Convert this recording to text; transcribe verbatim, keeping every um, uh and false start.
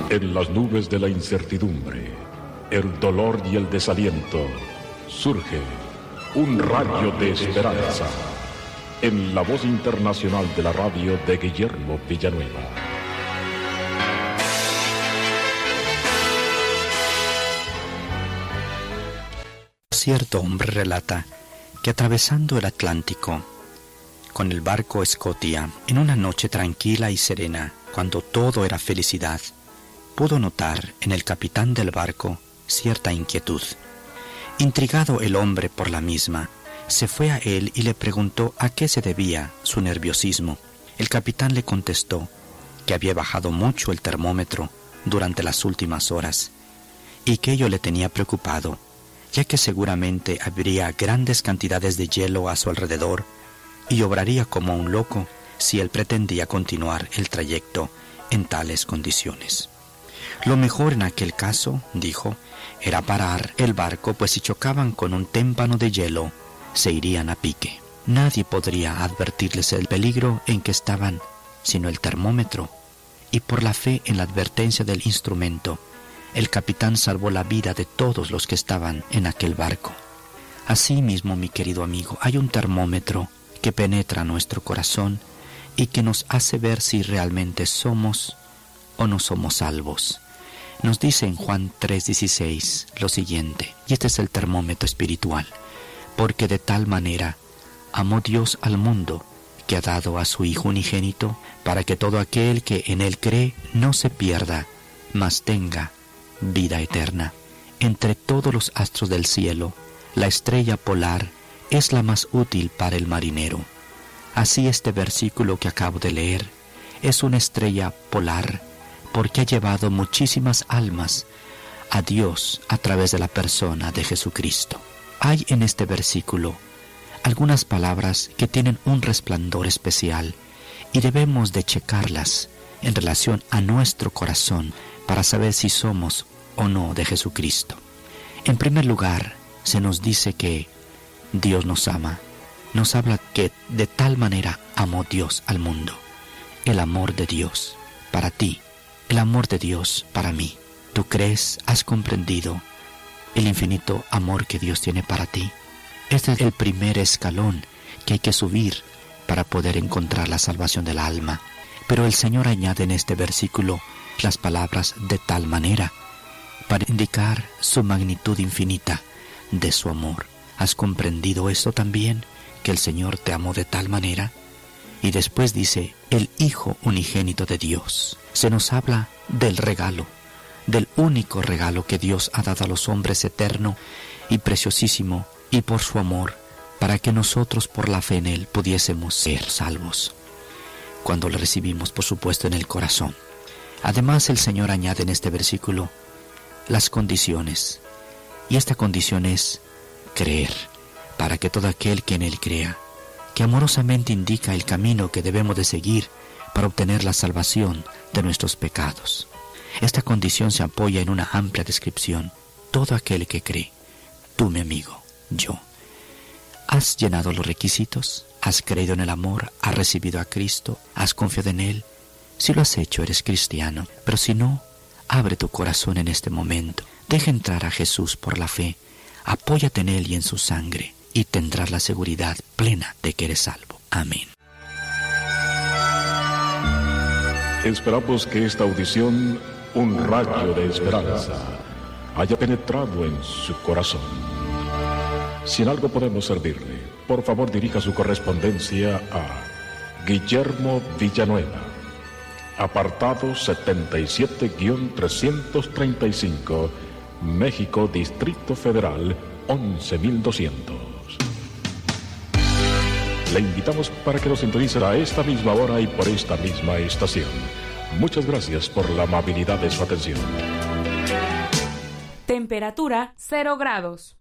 En las nubes de la incertidumbre, el dolor y el desaliento, surge un rayo de esperanza en la voz internacional de la radio de Guillermo Villanueva. Cierto hombre relata que atravesando el Atlántico con el barco Scotia, en una noche tranquila y serena, cuando todo era felicidad, pudo notar en el capitán del barco cierta inquietud. Intrigado el hombre por la misma, se fue a él y le preguntó a qué se debía su nerviosismo. El capitán le contestó que había bajado mucho el termómetro durante las últimas horas y que ello le tenía preocupado, ya que seguramente habría grandes cantidades de hielo a su alrededor y obraría como un loco si él pretendía continuar el trayecto en tales condiciones. Lo mejor en aquel caso, dijo, era parar el barco, pues si chocaban con un témpano de hielo, se irían a pique. Nadie podría advertirles el peligro en que estaban, sino el termómetro, y por la fe en la advertencia del instrumento, el capitán salvó la vida de todos los que estaban en aquel barco. Asimismo, mi querido amigo, hay un termómetro que penetra nuestro corazón y que nos hace ver si realmente somos o no somos salvos. Nos dice en Juan tres dieciséis lo siguiente, y este es el termómetro espiritual: porque de tal manera amó Dios al mundo, que ha dado a su Hijo unigénito, para que todo aquel que en él cree no se pierda, mas tenga vida eterna. Entre todos los astros del cielo, la estrella polar es la más útil para el marinero. Así este versículo que acabo de leer es una estrella polar, porque ha llevado muchísimas almas a Dios a través de la persona de Jesucristo. Hay en este versículo algunas palabras que tienen un resplandor especial y debemos de checarlas en relación a nuestro corazón para saber si somos o no de Jesucristo. En primer lugar, se nos dice que Dios nos ama. Nos habla que de tal manera amó Dios al mundo. El amor de Dios para ti, el amor de Dios para mí. ¿Tú crees, has comprendido el infinito amor que Dios tiene para ti? Este es el primer escalón que hay que subir para poder encontrar la salvación del alma. Pero el Señor añade en este versículo las palabras de tal manera para indicar su magnitud infinita de su amor. ¿Has comprendido esto también? Que el Señor te amó de tal manera. Y después dice, el Hijo unigénito de Dios. Se nos habla del regalo, del único regalo que Dios ha dado a los hombres, eterno y preciosísimo, y por su amor, para que nosotros por la fe en Él pudiésemos ser salvos, cuando le recibimos, por supuesto, en el corazón. Además, el Señor añade en este versículo las condiciones, y esta condición es creer, para que todo aquel que en Él crea, que amorosamente indica el camino que debemos de seguir para obtener la salvación de nuestros pecados. Esta condición se apoya en una amplia descripción. Todo aquel que cree, tú, mi amigo, yo. ¿Has llenado los requisitos? ¿Has creído en el amor? ¿Has recibido a Cristo? ¿Has confiado en Él? Si lo has hecho, eres cristiano. Pero si no, abre tu corazón en este momento. Deja entrar a Jesús por la fe. Apóyate en Él y en su sangre, y tendrás la seguridad plena de que eres salvo. Amén. Esperamos que esta audición, un rayo de esperanza, haya penetrado en su corazón. Si en algo podemos servirle, por favor dirija su correspondencia a Guillermo Villanueva, apartado setenta y siete trescientos treinta y cinco, México, Distrito Federal, once mil doscientos. Le invitamos para que nos sintonice a esta misma hora y por esta misma estación. Muchas gracias por la amabilidad de su atención. Temperatura cero grados.